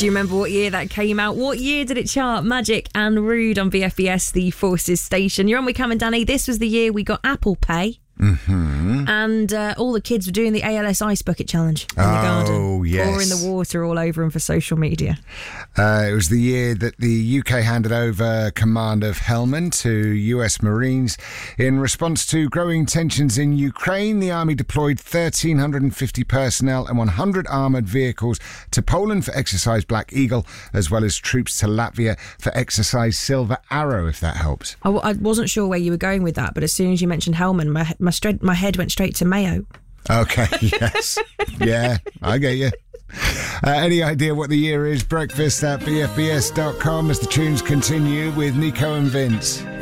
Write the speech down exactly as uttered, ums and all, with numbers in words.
Do you remember what year that came out? What year did it chart? Magic and Rude on B F B S, the Forces station. You're on with Cam and Danny. This was the year we got Apple Pay. Mm-hmm. And uh, all the kids were doing the A L S Ice Bucket Challenge in oh, the garden. Yes. Pouring the water all over them for social media. Uh, it was the year that the U K handed over command of Helmand to U S Marines. In response to growing tensions in Ukraine, the army deployed one thousand three hundred fifty personnel and one hundred armoured vehicles to Poland for Exercise Black Eagle, as well as troops to Latvia for Exercise Silver Arrow, if that helps. I, I wasn't sure where you were going with that, but as soon as you mentioned Helmand, my, my, stre- my head went straight to Mayo. Okay, yes. Yeah, I get you. Uh, any idea what the year is? Breakfast at b f b s dot com as the tunes continue with Nico and Vince.